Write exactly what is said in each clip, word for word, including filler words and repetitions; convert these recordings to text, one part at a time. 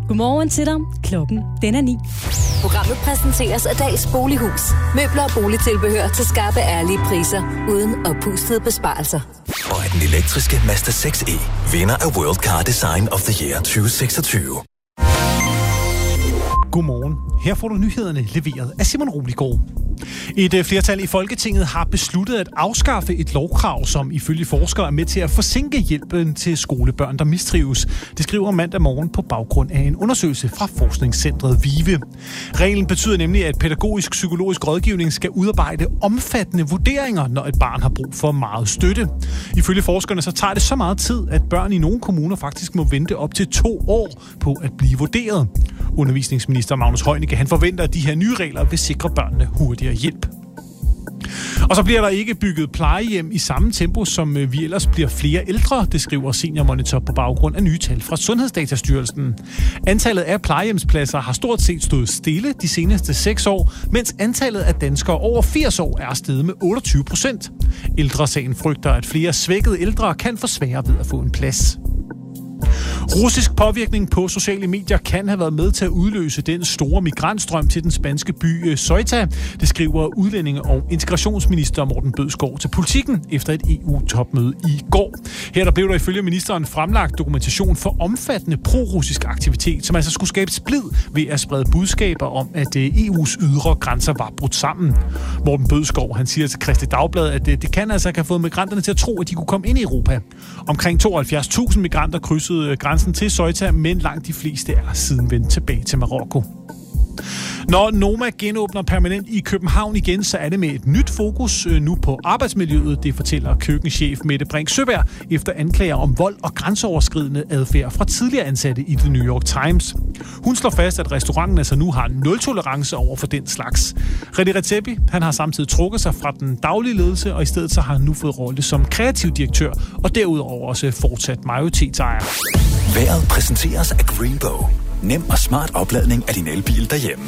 Godmorgen til dig. Klokken den er ni. Programmet præsenteres af Dags Bolighus. Møbler og boligtilbehør til skarpe, ærlige priser, uden oppustede besparelser. Og er den elektriske Mazda seks E vinder af World Car Design of the Year tyve seksogtyve. Godmorgen. Her får du nyhederne leveret af Simon Roliggaard. Et flertal i Folketinget har besluttet at afskaffe et lovkrav, som ifølge forskere er med til at forsinke hjælpen til skolebørn, der mistrives. Det skriver mandag morgen på baggrund af en undersøgelse fra forskningscentret VIVE. Reglen betyder nemlig, at pædagogisk-psykologisk rådgivning skal udarbejde omfattende vurderinger, når et barn har brug for meget støtte. Ifølge forskerne så tager det så meget tid, at børn i nogle kommuner faktisk må vente op til to år på at blive vurderet. Undervisningsminister Magnus Heunicke, han forventer, at de her nye regler vil sikre børnene hurtigere hjælp. Og så bliver der ikke bygget plejehjem i samme tempo, som vi ellers bliver flere ældre, det skriver Senior Monitor på baggrund af nye tal fra Sundhedsdatastyrelsen. Antallet af plejehjemspladser har stort set stået stille de seneste seks år, mens antallet af danskere over firs år er steget med otteogtyve procent. Ældresagen frygter, at flere svækkede ældre kan få sværere ved at få en plads. Russisk påvirkning på sociale medier kan have været med til at udløse den store migrantstrøm til den spanske by Ceuta. Det skriver udlændinge- og integrationsminister Morten Bødskov til Politiken efter et E U-topmøde i går. Her der blev der ifølge ministeren fremlagt dokumentation for omfattende pro-russisk aktivitet, som altså skulle skabe splid ved at sprede budskaber om, at E U's ydre grænser var brudt sammen. Morten Bødskov, han siger til Kristi Dagblad, at det kan altså have fået migranterne til at tro, at de kunne komme ind i Europa. Omkring tooghalvfjerds tusind migranter krydsede grænsen til Ceuta, men langt de fleste er siden vendt tilbage til Marokko. Når Noma genåbner permanent i København igen, så er det med et nyt fokus nu på arbejdsmiljøet, det fortæller køkkenchef Mette Brink Søberg efter anklager om vold og grænseoverskridende adfærd fra tidligere ansatte i The New York Times. Hun slår fast, at restauranten altså nu har nul tolerance over for den slags. René Redzepi, han har samtidig trukket sig fra den daglige ledelse, og i stedet så har han nu fået rolle som kreativ direktør, og derudover også fortsat majoritetsejer. Vejret præsenteres af Greenbow. Nem og smart opladning af din elbil derhjemme.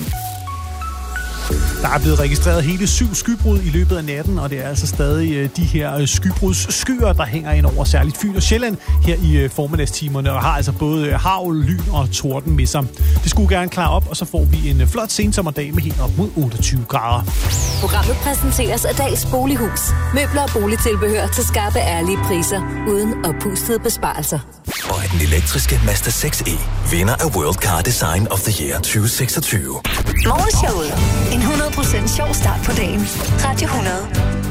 Der er blevet registreret hele syv skybrud i løbet af natten, og det er altså stadig de her skybrudsskyer, der hænger ind over særligt Fyn og Sjælland her i formiddagstimerne, og har altså både hagl, lyn og torden med sig. Det skulle gerne klare op, og så får vi en flot sensommerdag med helt op mod otteogtyve grader. Programmet præsenteres af Dags Bolighus. Møbler og boligtilbehør til skarpe, ærlige priser, uden oppustede besparelser. Og er den elektriske Mazda seks E vinder af World Car Design of the Year tyve seksogtyve. Morgenshowet. En hundrede procent sjov start på dagen. Radio hundrede.